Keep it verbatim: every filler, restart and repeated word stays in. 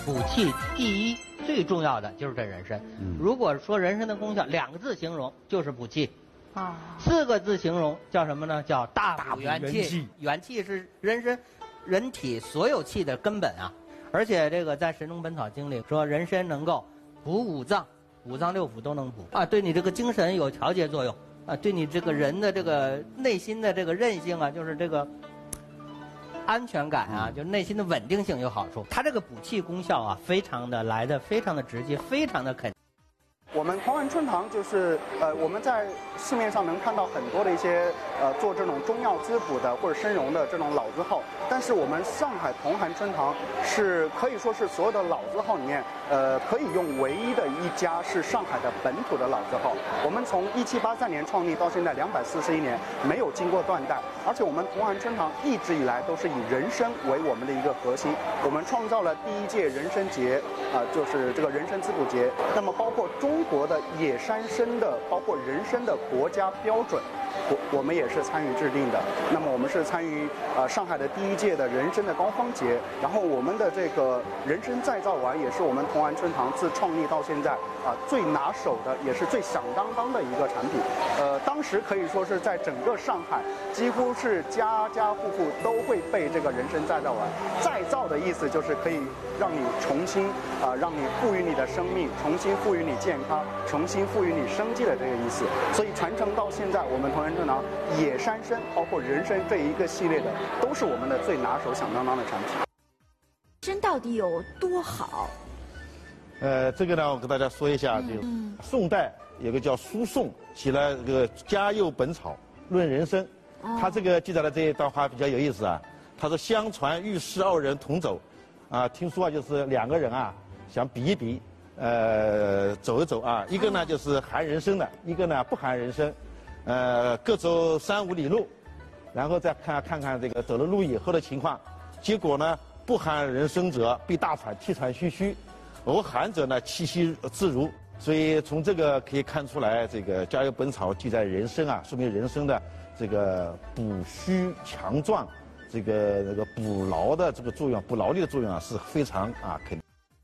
补气第一最重要的就是这人参。嗯、如果说人参的功效，两个字形容就是补气。啊。四个字形容叫什么呢？叫大补元气。元气是人参人体所有气的根本啊。而且这个在《神农本草经》里说，人参能够补五脏，五脏六腑都能补啊，对你这个精神有调节作用啊，对你这个人的这个内心的这个韧性啊，就是这个安全感啊，就内心的稳定性有好处。它这个补气功效啊，非常的来的非常的直接，非常的肯。 我们同安春堂就是呃，我们在市面上能看到很多的一些呃做这种中药滋补的或者参茸的这种老字号，但是我们上海同安春堂是可以说是所有的老字号里面呃可以用唯一的一家是上海的本土的老字号。我们从一七八三年创立到现在两百四十一年，没有经过断代，而且我们同安春堂一直以来都是以人参为我们的一个核心。我们创造了第一届人参节啊、呃，就是这个人参滋补节。那么包括中国的野山参的，包括人参的国家标准，我我们也是参与制定的。那么我们是参与呃上海的第一届的人参的高方节，然后我们的这个人参再造丸也是我们同安春堂自创立到现在啊、呃、最拿手的，也是最响当当的一个产品。呃，当时可以说是在整个上海，几乎是家家户户都会备这个人参再造丸。再造的意思就是可以让你重新啊、呃，让你赋予你的生命，重新赋予你健康，重新赋予你生机的这个意思。所以传承到现在，我们同安春堂野山参包括人参这一个系列的，都是我们的最拿手响当当的产品。 参到底有多好？ 呃，这个呢，我跟大家说一下，就宋代有个叫苏颂写了这个《嘉佑本草论人参》，他这个记载的这一段话比较有意思啊。他说：“相传御史二人同走，啊，听说啊就是两个人啊想比一比，呃，走一走啊，一个呢就是含人参的，一个呢不含人参，呃，各走三五里路，然后再看看看这个走了路以后的情况，结果呢，不含人参者必大喘，气喘吁吁。”而寒者呢，气息自如，所以从这个可以看出来，这个《嘉佑本草》记载人参啊，说明人参的这个补虚强壮、这个那个补劳的这个作用、补劳力的作用啊，是非常啊肯定。